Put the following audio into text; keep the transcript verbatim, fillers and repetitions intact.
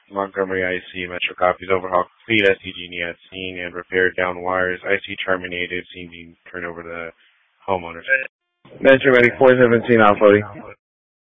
Montgomery I C, Metro copies, overhaul complete, S C G N E at scene, and repair down wires, I C terminated, scene being turned over to the homeowners. Metro Medic four seventeen, offloading.